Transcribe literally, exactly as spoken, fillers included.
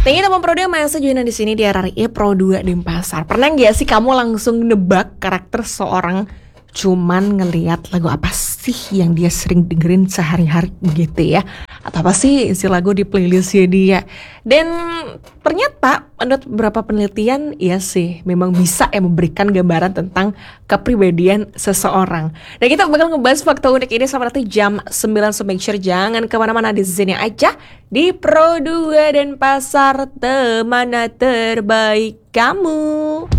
Thank you teman Pro dua yang masih joinan di sini di R R I Pro dua Denpasar. Pernah nggak sih kamu langsung nebak karakter seorang cuman ngelihat lagu apa sih yang dia sering dengerin sehari-hari gitu ya? Atau apa sih isi lagu di playlistnya dia? Dan ternyata menurut beberapa penelitian, ya sih memang bisa ya memberikan gambaran tentang kepribadian seseorang. Dan kita bakal ngebahas fakta unik ini sampai nanti jam sembilan. So make sure jangan kemana-mana, di sini aja di Pro dua Denpasar, teman terbaik kamu.